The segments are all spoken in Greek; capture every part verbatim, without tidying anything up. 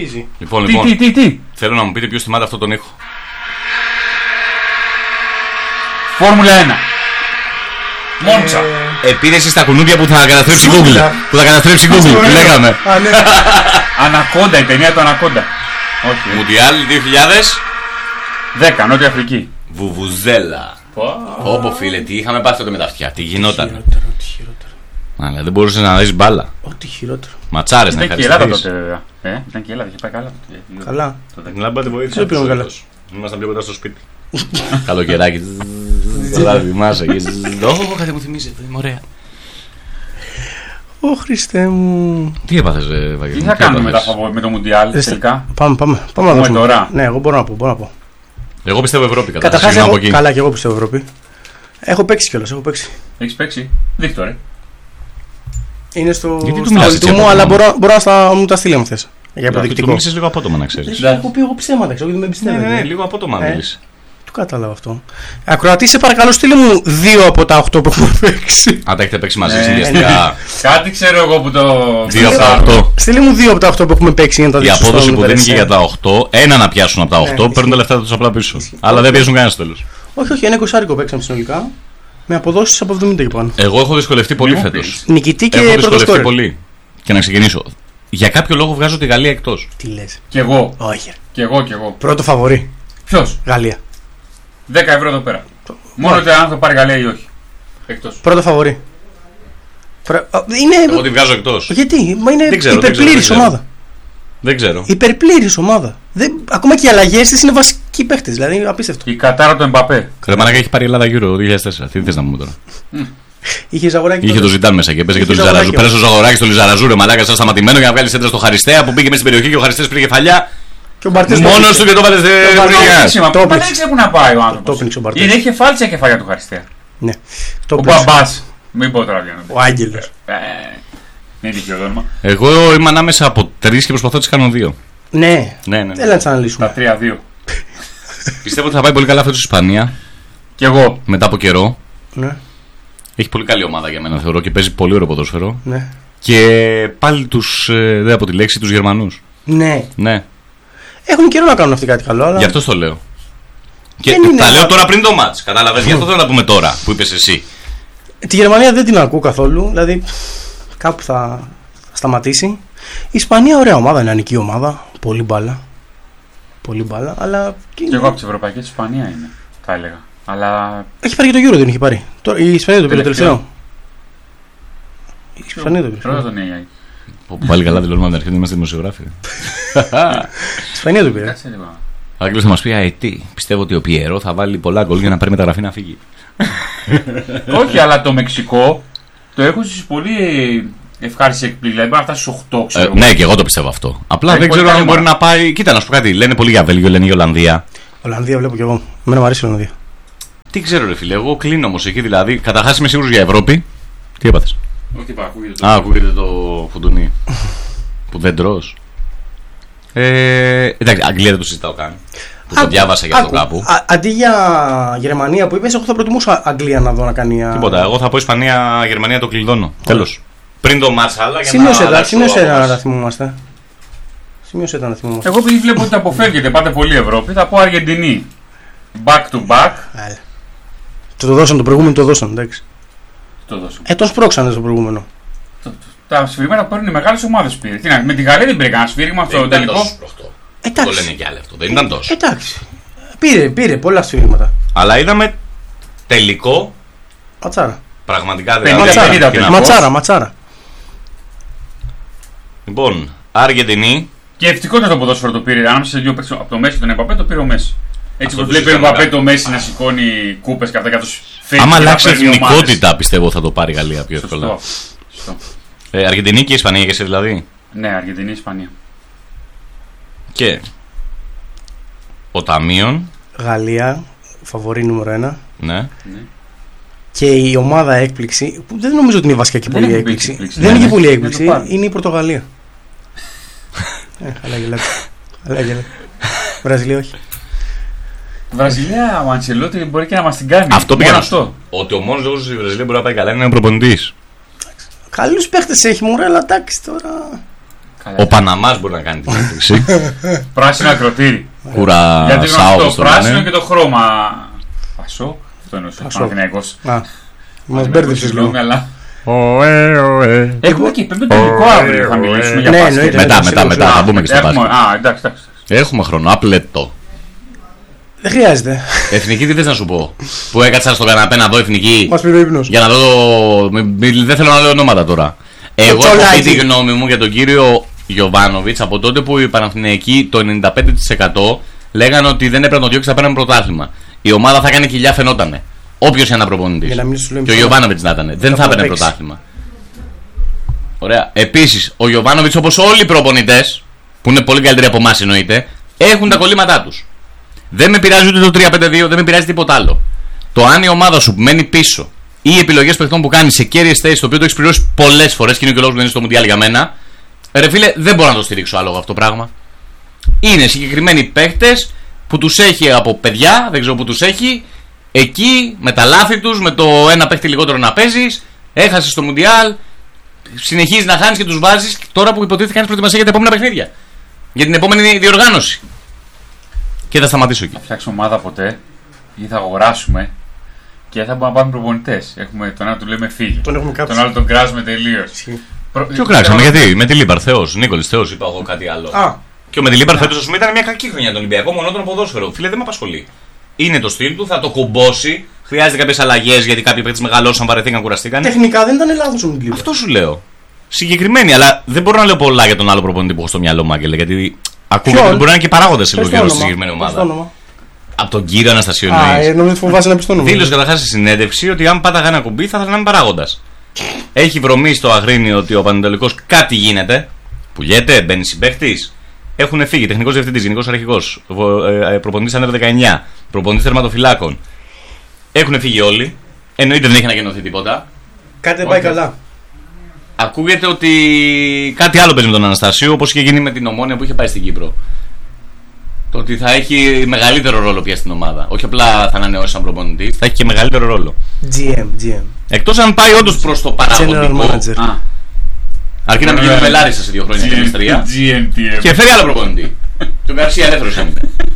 Easy. Λοιπόν, Τι, λοιπόν, τι, τι, τι. θέλω να μου πείτε ποιος θυμάται αυτόν τον ήχο. Φόρμουλα ένα. Μόντσα. Επίδεση στα κουνούπια που θα καταστρέψει Google. Που θα καταστρέψει Google, τι λέγαμε. Α, ναι. Ανακόντα, η ταινία του Ανακόντα. Όχι. Μουντιάλ δύο χιλιάδες δέκα, Νότια Αφρική. Βουβουζέλα. Όπο φίλε, τι είχαμε πάθει τότε με τα αυτιά, τι γινόταν. Χειρότερο, ό,τι χειρότερο. Αλλά δεν μπορούσε να δεις μπάλα. Ό,τι χειρότερο. Ματσάρες να Ήταν και η Ελλάδα ευχαριστηθείς. τότε, βέβαια. Ε, ήταν και η Ελλάδα, είχε πάει καλά τότε. Καλά. Η Λάμπα τη βοήθησε. Δεν πήγαμε καλά. Ήμασταν πιο κοντά στο σπίτι. Καλοκαιράκι. Τώρα θυμάσαι. Ω, κάτι μου θυμίζει. Είμαι ωραία. Ω Χριστέ μου. Τι έπαθες, Βαγγέλη? Τι θα κάνουμε μετά με το Μουντιάλ τελικά? Πάμε, πάμε. Πάμε να Πούμε δούμε. τώρα. Ναι, εγώ μπορώ να πω. Μπορώ να πω. Εγώ πιστεύω Ευρώπη. Καταρχάς, Καταρχάς έχω... από εκεί. καλά και εγώ πιστεύω Ευρώπη. Έχω παίξει κιόλας, έχω παίξει. Έχεις παίξει? Δείχτω ρε. Είναι στο Γιατί του στο μιλάς όλη έτσι του μου, απότομα? αλλά μπορώ, μπορώ να στα, μου τα στείλει αν θες. Για Του αποδεικτικό. μίλησες λίγο απότομα να ξέρεις. Δεν έχω πει εγώ ψέματα, ξέρω γιατί με Ναι, ναι, ναι, εμπιστεύεται. λίγο απότομα Ε. μίλησε. Το κατάλαβα αυτό. Ακροατή, σε παρακαλώ, στείλε μου δύο από τα οκτώ που έχουμε παίξει. Αν τα έχετε παίξει μαζί Ναι. συνδυαστικά. Κάτι ξέρω εγώ που το. Δύο από τα οκτώ. Στείλε μου δύο από τα οκτώ που έχουμε παίξει για να τα Η δείξω. απόδοση στον που δεν είχε Περεσέ. για τα οκτώ, ένα να πιάσουν από τα οκτώ, ισχύει. παίρνουν τα λεφτά τους απλά πίσω. Αλλά δεν πιέζουν κανένα στο τέλος. Όχι, όχι, ένα εικοσάρικο παίξαμε συνολικά. Με αποδόσεις από εβδομήντα και πάνω. Εγώ έχω δυσκολευτεί πολύ Μη μου φέτος. πεις. Νικητή και Έχω δυσκολευτεί πρωτοσκόρερ. πολύ. Και να ξεκινήσω. Για κάποιο λόγο βγάζω τη Γαλλία εκτός. Τι λες? Κι εγώ. Όχι. ρε. Κι εγώ, κι εγώ. Πρώτο φαβορί. Ποιος? Γαλλία. δέκα ευρώ εδώ πέρα. Μόνο ότι αν θα πάρει Γαλλία ή όχι. Εκτός. Πρώτο φαβορί. Προ- Α, Είναι. Εγώ τη βγάζω εκτός. Γιατί? Μα είναι Δεν ξέρω, δεν ξέρω, υπερπλήρης δεν ξέρω. ομάδα. Δεν ξέρω. Υπερπλήρης ομάδα. Δεν... Ακόμα και οι αλλαγές της είναι βασικοί παίχτες. Δηλαδή είναι απίστευτο. Η Κατάρα του Εμπαπέ. Ρε μαλάκα, έχει πάρει η Ελλάδα Euro το δύο χιλιάδες τέσσερα. Τι θες να πούμε τώρα. Είχε Ζαγοράκη. Είχε τότε. το Ζητάν μέσα και παίζει και το Είχε Λιζαραζού. Ζαγοράκη. Πέρασε το Ζαγοράκι στο Λιζαραζού, ρε μαλάκα, σαν σταματημένο για να βγάλει σέντρα στο Χαριστέα που πήγε μέσα στην περιοχή και ο Χαριστέας πήρε κεφαλιά. Και ο Μπαρτές Μόνος το του και το βάλε Μπαρτές. στην Το Μα έπαιξε. δεν ξέρει που να πάει ο Το άνθρωπος. έπαιξε ο Μπαρτές. Είναι είχε φάλτσα κεφαλιά του Χαριστέα. Ναι. Το Ο έπαιξε. Μπαμπάς. Μην πω τώρα βγαίνω. Ο Άγγελος. Είναι τυχαίο το όνομα. Εγώ είμαι ανάμεσα από τρει και προσπαθώ να τι κάνω δύο. Ναι. Ναι, ναι. Έλα να τις αναλύσουμε. Τα τρία δύο. Πιστεύω ότι θα πάει πολύ καλά φέτος η Ισπανία Κι εγώ. μετά από καιρό. Ναι. Έχει πολύ καλή ομάδα για μένα θεωρώ και παίζει πολύ ωραίο ποδόσφαιρο. Ναι. Και πάλι τους, ε, δεν από τη λέξη, τους Γερμανούς. Ναι. Ναι, Έχουν καιρό να κάνουν αυτοί κάτι καλό. Αλλά... γι' αυτό το λέω. Και Δεν είναι τα λέω ένα- τώρα πριν το μάτς. Κατάλαβες, γι' αυτό θέλω να πούμε τώρα που είπες εσύ. Τη Γερμανία δεν την ακούω καθόλου. Δηλαδή κάπου θα, θα σταματήσει. Η Ισπανία ωραία ομάδα, είναι ανική ομάδα. Πολύ μπάλα. Πολύ μπάλα. Αλλά. Κι εγώ από τις Ευρωπαϊκές Ισπανία είναι. Θα έλεγα. Αλλά. Έχει πάρει και το Euro, δεν έχει πάρει. Τώρα, η Ισπανία το πήρε Τελευταίο. τελευταίο. Η Ισπανία το πήρε. Πρώτα τον έι άι. Που πάλι καλά δηλώνουμε από την αρχή ότι είμαστε δημοσιογράφοι. Η Ισπανία το πήρε. Κάτσε λίγο. Ο Άγγελος θα μας πει, α, τι, πιστεύω ότι ο Πιέρο θα βάλει πολλά γκολ για να πάρει μεταγραφή να φύγει. Όχι, αλλά το Μεξικό το έχω στις πολύ ευχάριστη εκπλήξη. Δηλαδή μπορεί να φτάσει στους οκτώ, Ε, ξέρω. ναι, και εγώ το πιστεύω αυτό. Απλά Έχει δεν πολύ ξέρω αν καλή μπορεί ομάδα. να πάει. Κοίτα, να σου πω κάτι. Λένε πολύ για Βέλγιο, λένε για Ολλανδία. Ολλανδία βλέπω κι εγώ. Εμένα μου αρέσει η Ολλανδία. Τι ξέρω, ρε φίλε, εγώ κλείνω όμως εκεί δηλαδή. Καταρχάς είμαι σίγουρος για Ευρώπη. Τι έπαθες? Όχι, τι είπα, ακούγεται το. Α, ακούγεται το φουντουνί. Που δεν τρως. Ε, εντάξει, Αγγλία δεν το συζητάω καν. Που το Άκου, διάβασα για αυτό άκου. κάπου. Α, αντί για Γερμανία που είπες, εγώ θα προτιμούσα Αγγλία να δω να κάνει. α, Τίποτα. Εγώ θα πω Ισπανία, Γερμανία το κλειδώνω. Τέλος. Πριν το μάτς, άλλα για Σημείωσε να τα, αλλάξω σημείωσε από τα να μας. τα θυμόμαστε. Σημείωσε τα να θυμόμαστε. Εγώ επειδή βλέπω ότι αποφεύγετε, πάτε πολύ Ευρώπη, θα πω Αργεντινή. Back to back. Άλλα. Του το δώσαν το προηγούμενο, το δώσαν, εντάξει. Το δώσω. Ε, το σπρώξανε στο προηγούμενο. Τα σφυρίγματα παίρνουν οι μεγάλες ομάδες πήρε. Τι να, με τη Γαλλία δεν πήρε κανένα σφύριγμα Δεν στο ήταν τελικό. τόσο σπροχτό. Το Εντάξει. λένε κι άλλοι αυτό. Δεν ήταν τόσο. Εντάξει. Πήρε, πήρε πολλά σφύριγματα. Αλλά είδαμε τελικό. Ματσάρα. Πραγματικά πενήντα δηλαδή. πενήντα τι να τελικό. πω. Ματσάρα, ματσάρα. Λοιπόν, Αργεντινή. Και ευτυχώς το ποδόσφαιρο το πήρε. Ανάμεσα σε δύο παίκτες από το Μέση και τον Εμπαπέ το πήρε ο Μέση. Έτσι Αυτό που το βλέπει ο συζητάμε Εμπαπέ καλά. το Μέση να σηκώνει κούπες και αυτά καθώς φεύγει. Άμα και να αλλάξει παίρνει ομάδες. εθνικότητα, πιστεύω θα το πάρει η Γαλλία πιο εύκολα. Σωστό. Σωστό. Ε, Αργεντινή και Ισπανία και εσύ δηλαδή. Ναι, Αργεντινή, Ισπανία. Και ο Ταμίων. Γαλλία, φαβορή νούμερο ένα. Ναι. Και η ομάδα έκπληξη, που δεν νομίζω ότι είναι βασικά και Δεν πολύ έχει έκπληξη. έκπληξη, Δεν ναι, είναι και ναι. πολύ Δεν έκπληξη, το πάρει. είναι η Πορτογαλία. Ε, αλλά γελάτε. Αλλά γελάτε. Βραζιλία όχι. Βραζιλία, ο Αντσελότη μπορεί και να μας την κάνει. Αυτό πήγα Μόνο να σου αυτό. Ότι ο μόνος λόγος ότι η Βραζιλία μπορεί να πάει καλά είναι ο προπονητής. Καλούς παίχτες έχει μωρέ, αλλά εντάξει τώρα. Ο Παναμάς μπορεί να κάνει την έκπληξη. Πράσινο ακροτήρι. Κουρα Γιατί Σάου, το όπως το πράσινο λένε. και το χρώμα. Πασό. Αυτό εννοούσε. Παναθηναϊκός. Α, μας μπέρδεψες λίγο. Αλλά. Ωε, ωε. Έχουμε και πέμπτο τελικό αύριο. Θα μιλήσουμε για Ναι, μπάσκετ. εννοείται. Μετά, μετά, σίγουρα, μετά, σίγουρα. θα μπούμε και στο Έχουμε- μπάσκετ. Α, εντάξει, εντάξει. Έχουμε χρόνο, απλετό. Δεν χρειάζεται. Εθνική, τι θες να σου πω. Που έκατσα στον καναπέ να δω εθνική. Μας πήρε ο ύπνος. Για να δω το. μη- μη- Δεν θέλω να λέω ονόματα τώρα. Εγώ έχω Τσολάκη. πει τη γνώμη μου για τον κύριο Γιοβάνοβιτς από τότε που οι Παναθηναϊκοί το ενενήντα πέντε τοις εκατό λέγανε ότι δεν έπρεπε να τον διώξει να παίρνει πρωτάθλημα. Η ομάδα θα κάνει κοιλιά, φαινότανε. Όποιος είναι ένα προπονητής. Για να μην σου λέμε Και ο ψέματα. Γιοβάνοβιτς να ήταν. Δεν θα το έπαιρνε παίξει. πρωτάθλημα. Ωραία. Επίσης, ο Γιοβάνοβιτς, όπως όλοι οι προπονητές, που είναι πολύ καλύτεροι από εμάς εννοείται, έχουν τα κολλήματά τους. Δεν με πειράζει ούτε το τρία πέντε δύο, δεν με πειράζει τίποτα άλλο. Το αν η ομάδα σου μένει πίσω ή οι επιλογές παιχτών που κάνει σε κέρυες θέσεις, το οποίο το έχει πληρώσει πολλές φορές και είναι και ο λόγος που δεν είναι στο Μουντιάλ για μένα, ρε φίλε, δεν μπορώ να το στηρίξω άλλο αυτό το πράγμα. Είναι συγκεκριμένοι παίχτες που τους έχει από παιδιά, δεν ξέρω που τους έχει, εκεί με τα λάθη τους, με το ένα παίχτη λιγότερο να παίζεις, έχασε στο Μουντιάλ, συνεχίζει να χάνεις και τους βάζεις τώρα που υποτίθεται κάνεις προετοιμασία για τα επόμενα παιχνίδια. Για την επόμενη διοργάνωση. Και θα σταματήσω εκεί. Θα φτιάξουμε ομάδα ποτέ ή θα αγοράσουμε και δεν θα μπορούμε να πάμε προπονητές. Έχουμε τον ένα του λέμε φύγει. Τον έχουμε κάψει. Τον άλλο τον κράζουμε τελείως. Ποιο κράξαμε, γιατί με τη Λίμπαρ, Θεός, Νίκολης, Θεός, είπα εγώ κάτι άλλο. Α, Και με τη Λίμπαρ φέτος, ας πούμε, ήταν μια κακή χρονιά τον Ολυμπιακό, μόνο τον ποδόσφαιρο. Φίλε, δεν με απασχολεί. Είναι το στυλ του, θα το κουμπώσει. Χρειάζεται κάποιες αλλαγές γιατί κάποιοι παίκτες μεγαλώσαν, βαρεθήκαν, κουραστήκαν. τεχνικά δεν ήταν λάθος ο Μουντλίμπερ. Αυτό σου λέω. Συγκεκριμένη, αλλά δεν μπορώ να λέω πολλά για τον άλλο προπονητή που έχω στο μυαλό μου, Άγγελε, γιατί ακούγεται ότι μπορεί να είναι και παράγοντες σε λίγο καιρό στη συγκεκριμένη ομάδα. Από τον κύριο Αναστασίου Α, εννοείς. ε, νομίζω ότι φοβάσαι να πεις το όνομα. Δήλωσε καταρχάς στη συνέντευξη ότι αν πάταγα ένα κουμπί θα ήθελα να είμαι παράγοντας. Έχει βρωμίσει στο Αγρίνιο ότι ο Πανετολικός κάτι γίνεται. Πουλιέται, μπαίνει συμπαίχτης. Έχουν φύγει τεχνικός διευθυντής, γενικός αρχηγός, προπονητής Ανέρ δεκαεννιά, προπονητής τερματοφυλάκων. Έχουν φύγει όλοι. Εννοείται δεν έχει ανακοινωθεί τίποτα. Κάτι δεν πάει Όχι. καλά. Ακούγεται ότι κάτι άλλο παίζει με τον Αναστασίου, όπως είχε γίνει με την Ομόνια που είχε πάει στην Κύπρο. Το ότι θα έχει μεγαλύτερο ρόλο πια στην ομάδα. Όχι απλά θα ανανεώσει σαν προπονητής, θα έχει και μεγαλύτερο ρόλο. τζι εμ, τζι εμ. Εκτός αν πάει όντως προς το General παραγωγικό. Manager. Α, Αρκεί να μην γίνει με Λάρισα σε δύο χρόνια και με τρία. τζι εμ τι εμ. Και φέρει άλλο προπονητή. Τον Γκαρσία ελεύθερος είναι.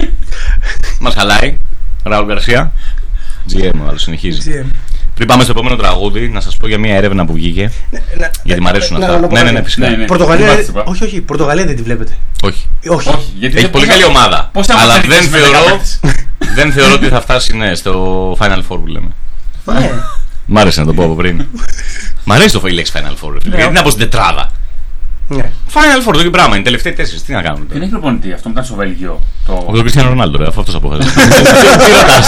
Μας χαλάει. Ράου Γκαρσία. τζι εμ, άλλο συνεχίζει. τζι εμ. Πριν πάμε στο επόμενο τραγούδι, να σας πω για μια έρευνα που βγήκε. Να- Γιατί μ' αρέσουν να- αυτά. να πω Ναι, ναι, κάτι. ναι, φυσικά. Ναι, ναι. Πορτογαλία. Τι είπα. Όχι, όχι. Πορτογαλία δεν τη βλέπετε. Όχι. Όχι. Όχι, γιατί Έχει δεν- πολύ πόσα- καλή ομάδα. πόσα Αλλά μαθαίνεις δεν με θεωρώ, δεκαπέντε. δεν θεωρώ ότι θα φτάσει ναι, στο Final Four που λέμε. Ναι. Μ' άρεσε να το πω από πριν. Μ' αρέσει το η λέξη Final Four. ρε φίλε. Γιατί να πω στην τετράδα. Ναι. Final Four, το ίδιο πράγμα. Είναι τελευταίοι τέσσερις. Τι να κάνουμε Δεν τώρα. έχει προπονητή, αυτό ήταν στο Βέλγιο. Το... Ο Κριστιανό Ρονάλντο, ρε, αφού αυτός αποφάσισε. Τι ρωτάς.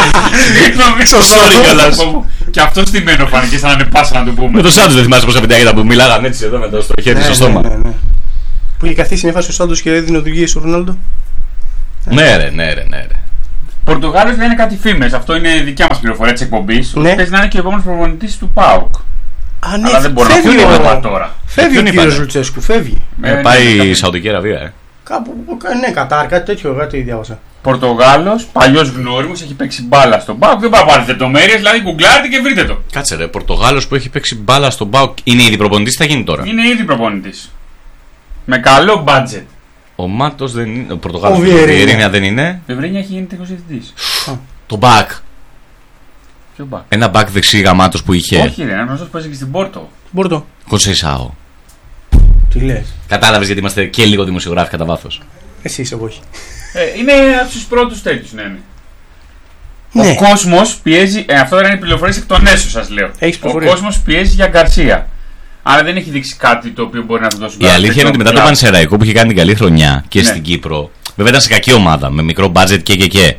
Sorry κιόλας. Και αυτό στημένο φάνηκε σαν να είναι πάσα να το πούμε. Με το Σάντος δεν θυμάσαι πόσα βιντεάκια που μιλάγαν έτσι εδώ με το στο χέρι στο Ναι, στόμα. ναι, ναι. Που είχε καθίσει μια φάση ο Σάντος και έδινε οδηγίες στο Ρονάλντο. Ναι, ρε, ναι, ρε, ναι, ρε. Πορτογάλος δεν είναι κάτι φήμες. Αυτό είναι δικιά μας πληροφορία της εκπομπής. Ναι. Παίζει να είναι και ο επόμενος προπονητής του ΠΑΟΚ. Α, ναι, Αλλά δεν μπορώ να φεύγει πω ο- τίποτα τώρα. Φεύγει ο Ποιον κύριος είπατε? Λουτσέσκου, φεύγει. Ε, Ε, ναι, Πάει ναι, η Σαουδική Αραβία, ε. Κάπου, ναι, Κατάρ, κάτι τέτοιο, κάτι διάβασα. Πορτογάλος, παλιός γνώριμος, έχει παίξει μπάλα στον ΠΑΟΚ. Δεν πάω να πάρετε λεπτομέρειες, δηλαδή γκουγκλάρετε και βρείτε το. Κάτσε ρε, Πορτογάλος που έχει παίξει μπάλα στον ΠΑΟΚ είναι ήδη προπονητής, τι θα γίνει τώρα. Είναι ήδη προπονητής. Με καλό budget. Ο Μάτος δεν είναι. Ο Πορτογάλος Ο δεν είναι. Βιερίνια. Ο Βιερίνια δεν είναι. Το Ευρένια έχει γίνει τεχνικός διευθυντής. Το μπακ. Ποιο μπακ? Ένα μπακ δεξί γαμάτος που είχε. Όχι, ρε, ένα γνωστός που παίζει και στην Πόρτο. Μπορτο. Κονσεϊσάο. Τι λες. Κατάλαβες γιατί είμαστε και λίγο δημοσιογράφοι κατά βάθος. Εσύ είσαι, εγώ όχι. Ε, είναι από τους πρώτους τέτοιους, ναι. ναι. Ναι. Ο κόσμος πιέζει. Ε, αυτό δεν είναι πληροφορίες εκ των έσω, σας λέω. Έχεις Ο πληροφορίες. κόσμος πιέζει για Γκαρσία. Άρα δεν έχει δείξει κάτι το οποίο μπορεί να του δώσει. Η αλήθεια είναι ότι μετά το Πανσεραϊκό που είχε κάνει την καλή χρονιά και Ναι. στην Κύπρο. Βέβαια ήταν σε κακή ομάδα με μικρό budget και και και.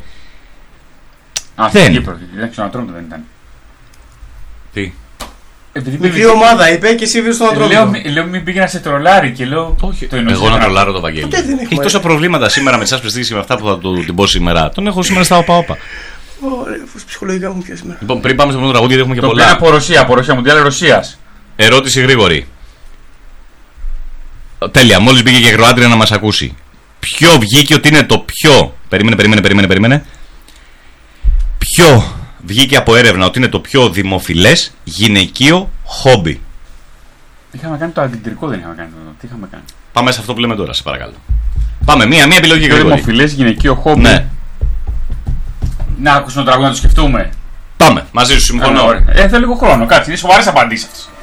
Α, δεν. στην Κύπρο. Δεν ξέρω, Ατρόμητο δεν ήταν. Τι. Επειδή Μικρή πήγε- ομάδα είπε και εσύ βρεις στον Ε, Λέω, Ατρόμητο. μη- λέω μην πήγαινα σε τρολάρι και λέω. Όχι. το εννοούσα Εγώ να να- τρολάρω το Βαγγέλη. Ποτέ δεν έχουμε. Έχει τόσα προβλήματα σήμερα με εσάς πρεστήσεις και με αυτά που θα του την πω σήμερα. Τον έχω σήμερα στα όπα-όπα. Ωραία, ψυχολογικά μου πιάσει σήμερα. Λοιπόν, πριν πάμε στο πρώτο τραγούδι, γιατί έχουμε και Το πήρα πολλά. από Ρωσία, από Ρωσία, Μουντιάλ Ρωσίας. Ερώτηση γρήγορη. Τέλεια, μόλις μπήκε και η Κροάτρια να μας ακούσει. Ποιο βγήκε ότι είναι το πιο. Περίμενε, περίμενε, περίμενε, περίμενε. Ποιο βγήκε από έρευνα ότι είναι το πιο δημοφιλές γυναικείο χόμπι. Είχαμε κάνει το αντιτρικό, δεν είχαμε κάνει το. Τι είχαμε κάνει. Πάμε σε αυτό που λέμε τώρα, σε παρακαλώ. Πάμε, μία, μία επιλογή Πιο γρήγορη. δημοφιλές γυναικείο χόμπι. Ναι. Να ακούσουμε το τραγούδι να το σκεφτούμε. Πάμε, μαζί σου συμφωνώ. Ε, ωραία. ε, θέλω λίγο χρόνο, κάτσε, είναι σοβαρές απαντήσεις αυτές.